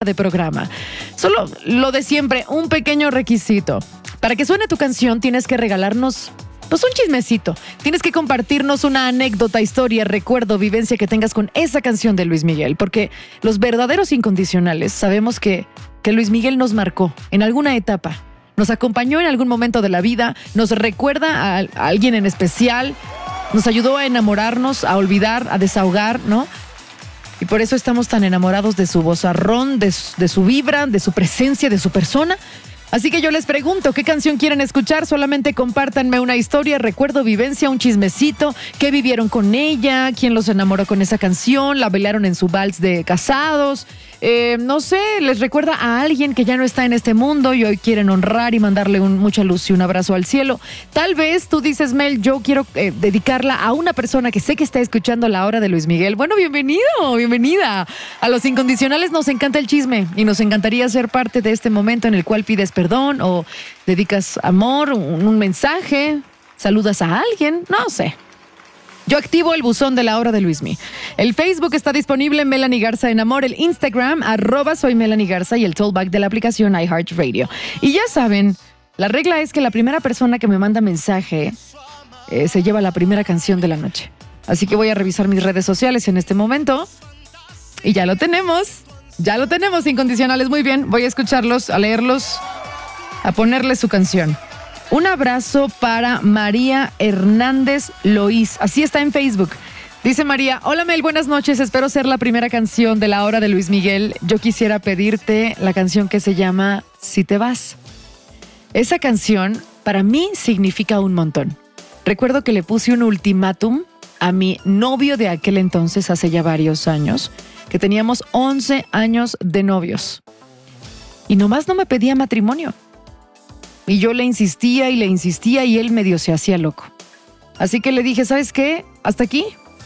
de programa. Solo lo de siempre, un pequeño requisito. Para que suene tu canción tienes que regalarnos pues un chismecito. Tienes que compartirnos una anécdota, historia, recuerdo, vivencia que tengas con esa canción de Luis Miguel. Porque los verdaderos incondicionales sabemos que Luis Miguel nos marcó en alguna etapa. Nos acompañó en algún momento de la vida, nos recuerda a alguien en especial, nos ayudó a enamorarnos, a olvidar, a desahogar, ¿no? Y por eso estamos tan enamorados de su vozarrón, de su vibra, de su presencia, de su persona. Así que yo les pregunto, ¿qué canción quieren escuchar? Solamente compártanme una historia, recuerdo, vivencia, un chismecito, qué vivieron con ella, quién los enamoró con esa canción, la bailaron en su vals de casados, no sé, les recuerda a alguien que ya no está en este mundo y hoy quieren honrar y mandarle mucha luz y un abrazo al cielo. Tal vez tú dices, Mel, yo quiero dedicarla a una persona que sé que está escuchando La Hora de Luis Miguel. Bueno, bienvenido, bienvenida. A los incondicionales nos encanta el chisme y nos encantaría ser parte de este momento en el cual pides perdón o dedicas amor, un mensaje, saludas a alguien, no sé. Yo activo el buzón de La Hora de Luismi. El Facebook está disponible, Melanie Garza en Amor, el Instagram, @soy Melanie Garza y el tollback de la aplicación iHeartRadio. Y ya saben, la regla es que la primera persona que me manda mensaje se lleva la primera canción de la noche. Así que voy a revisar mis redes sociales en este momento y ya lo tenemos, incondicionales, muy bien. Voy a escucharlos, a leerlos, a ponerles su canción. Un abrazo para María Hernández Loís. Así está en Facebook. Dice María, hola Mel, buenas noches. Espero ser la primera canción de La Hora de Luis Miguel. Yo quisiera pedirte la canción que se llama Si te vas. Esa canción para mí significa un montón. Recuerdo que le puse un ultimátum a mi novio de aquel entonces, hace ya varios años, que teníamos 11 años de novios. Y nomás no me pedía matrimonio. Y yo le insistía y él medio se hacía loco. Así que le dije, ¿sabes qué? Hasta aquí.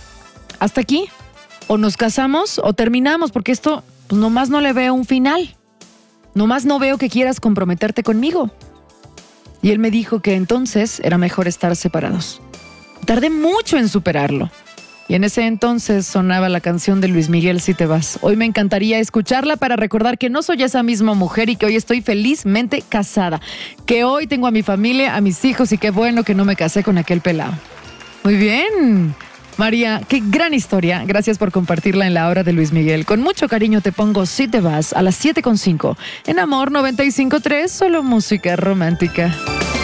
O nos casamos o terminamos, porque esto pues, nomás no le veo un final. Nomás no veo que quieras comprometerte conmigo. Y él me dijo que entonces era mejor estar separados. Tardé mucho en superarlo. Y en ese entonces sonaba la canción de Luis Miguel, Si te vas. Hoy me encantaría escucharla para recordar que no soy esa misma mujer y que hoy estoy felizmente casada. Que hoy tengo a mi familia, a mis hijos y qué bueno que no me casé con aquel pelado. Muy bien. María, qué gran historia. Gracias por compartirla en La Hora de Luis Miguel. Con mucho cariño te pongo Si te vas a las 7:05. En Amor 95.3, solo música romántica.